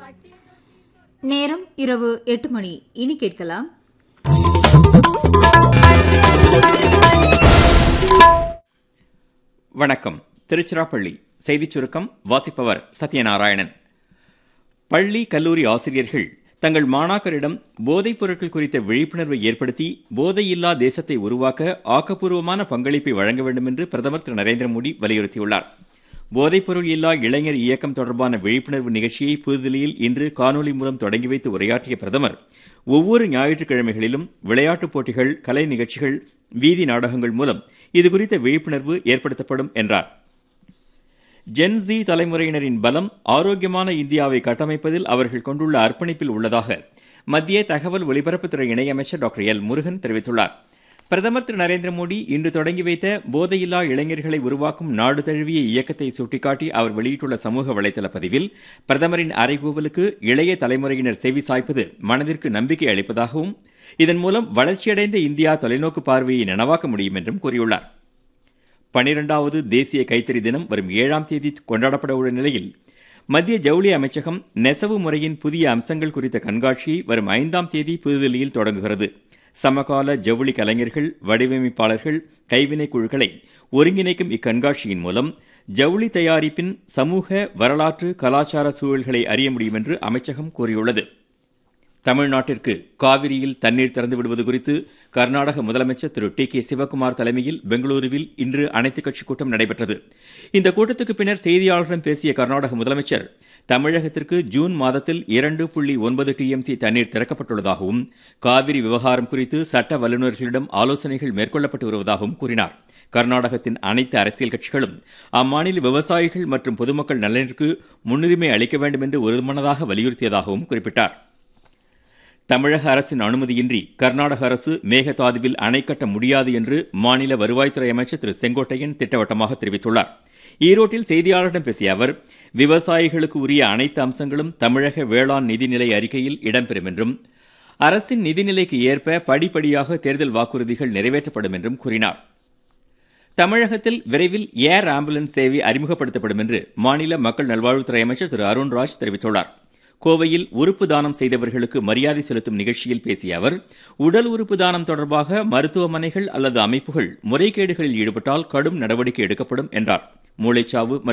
நேரம் இரவு 8 மணி. இனி கேட்கலாம் வணக்கம். திருச்சிராப்பள்ளி செய்திச் சுருக்கம் வாசிப்பவர் சத்யநாராயணன். பள்ளி கல்லூரி ஆசிரியர்கள் தங்கள் மாணாக்கரிடம் போதைப் பொருட்கள் குறித்த விழிப்புணர்வை ஏற்படுத்தி போதையில்லா தேசத்தை உருவாக்க ஆக்கப்பூர்வமான பங்களிப்பை வழங்க வேண்டும் என்று பிரதமர் திரு நரேந்திர மோடி வலியுறுத்தியுள்ளார். போதைப்பொருள் இல்லா இளைஞர் இயக்கம் தொடர்பான விழிப்புணர்வு நிகழ்ச்சியை புதுதில்லியில் இன்று காணொலி மூலம் தொடங்கி வைத்து உரையாற்றிய பிரதமர், ஒவ்வொரு ஞாயிற்றுக்கிழமைகளிலும் விளையாட்டுப் போட்டிகள், கலை நிகழ்ச்சிகள், வீதி நாடகங்கள் மூலம் இதுகுறித்த விழிப்புணர்வு ஏற்படுத்தப்படும் என்றார். ஜென்சி தலைமுறையினரின் பலம் ஆரோக்கியமான இந்தியாவை கட்டமைப்பதில் அவர்கள் கொண்டுள்ள அர்ப்பணிப்பில் உள்ளதாக மத்திய தகவல் ஒலிபரப்புத்துறை இணையமைச்சர் டாக்டர் எல் முருகன் தெரிவித்துள்ளார். பிரதமர் திரு நரேந்திர மோடி இன்று தொடங்கி வைத்த போதையில்லா இளைஞர்களை உருவாக்கும் நாடு தழுவிய இயக்கத்தை சுட்டிக்காட்டி அவர் வெளியிட்டுள்ள சமூக வலைதள பதிவில், பிரதமரின் அறைகூவலுக்கு இளைய தலைமுறையினர் செவி சாய்ப்பது மனதிற்கு நம்பிக்கை அளிப்பதாகவும் இதன் மூலம் வளர்ச்சியடைந்த இந்தியா தொலைநோக்கு பார்வையை நனவாக்க முடியும் என்றும் கூறியுள்ளார். 12வது தேசிய கைத்தறி தினம் வரும் 7ஆம் தேதி கொண்டாடப்பட உள்ள நிலையில் மத்திய ஜவுளி அமைச்சகம் நெசவு முறையின் புதிய அம்சங்கள் குறித்த கண்காட்சியை வரும் 5ஆம் தேதி புதுதில்லியில் தொடங்குகிறது. சமகால ஜவுளி கலைஞர்கள், வடிவமைப்பாளர்கள், கைவினை குழுக்களை ஒருங்கிணைக்கும் இக்கண்காட்சியின் மூலம் ஜவுளி தயாரிப்பின் சமூக, வரலாற்று, கலாச்சார சூழல்களை அறிய முடியும் என்று அமைச்சகம் கூறியுள்ளது. தமிழ்நாட்டிற்கு காவிரியில் தண்ணீர் திறந்து விடுவது குறித்து கர்நாடக முதலமைச்சர் திரு டி.கே. சிவக்குமார் தலைமையில் பெங்களூருவில் இன்று அனைத்துக் கட்சி கூட்டம் நடைபெற்றது. இந்த கூட்டத்துக்கு பின்னர் செய்தியாளர்களிடம் பேசிய கர்நாடக முதலமைச்சர், தமிழகத்திற்கு ஜூன் மாதத்தில் 2.9 டிஎம்சி தண்ணீர் திறக்கப்பட்டுள்ளதாகவும் காவிரி விவகாரம் குறித்து சட்ட வல்லுநர்களிடம் ஆலோசனைகள் மேற்கொள்ளப்பட்டு வருவதாகவும் கூறினார். கர்நாடகத்தின் அனைத்து அரசியல் கட்சிகளும் அம்மாநில விவசாயிகள் மற்றும் பொதுமக்கள் நலனிற்கு முன்னுரிமை அளிக்க வேண்டும் என்று ஒருமனதாக வலியுறுத்தியதாகவும் குறிப்பிட்டார். தமிழக அரசின் அனுமதியின்றி கர்நாடக அரசு மேகதாதுவில் அணை கட்ட முடியாது என்று மாநில வருவாய்த்துறை அமைச்சர் திரு செங்கோட்டையன் திட்டவட்டமாக தெரிவித்துள்ளார். ஈரோட்டில் செய்தியாளர்களிடம் பேசிய அவர், விவசாயிகளுக்கு உரிய அனைத்து அம்சங்களும் தமிழக வேளாண் நிதிநிலை அறிக்கையில் இடம்பெறும் என்றும் அரசின் நிதிநிலைக்கு ஏற்ப படிப்படியாக தேர்தல் வாக்குறுதிகள் நிறைவேற்றப்படும் என்றும் கூறினார். தமிழகத்தில் விரைவில் ஏர் ஆம்புலன்ஸ் சேவை அறிமுகப்படுத்தப்படும் என்று மாநில மக்கள் நல்வாழ்வுத்துறை அமைச்சர் திரு அருண்ராஜ் தெரிவித்துள்ளார். கோவையில் உறுப்பு தானம் செய்தவர்களுக்கு மரியாதை செலுத்தும் நிகழ்ச்சியில் பேசிய அவர், உடல் உறுப்பு தானம் தொடர்பாக மருத்துவமனைகள் அல்லது அமைப்புகள் முறைகேடுகளில் ஈடுபட்டால் கடும் நடவடிக்கை எடுக்கப்படும் என்றார். மூளைச்சாவு